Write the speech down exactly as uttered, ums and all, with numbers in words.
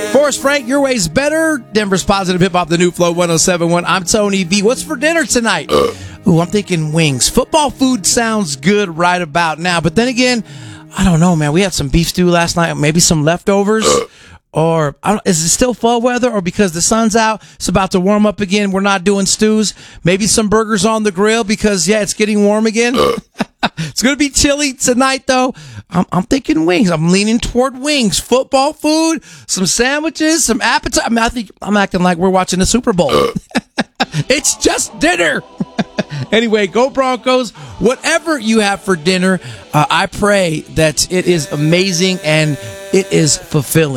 Forrest Frank, your way's better. Denver's Positive Hip Hop, the new Flow one oh seven point one. I'm Tony V. What's for dinner tonight? Ooh, I'm thinking wings. Football food sounds good right about now. But then again, I don't know, man. We had some beef stew last night. Maybe some leftovers. Or I don't, is it still fall weather? Or because the sun's out, it's about to warm up again, we're not doing stews? Maybe some burgers on the grill because, yeah, it's getting warm again. It's going to be chilly tonight, though. I'm, I'm thinking wings. I'm leaning toward wings. Football food, some sandwiches, some appetite. I mean, I think I'm acting like we're watching the Super Bowl. It's just dinner. Anyway, go Broncos. Whatever you have for dinner, uh, I pray that it is amazing and it is fulfilling.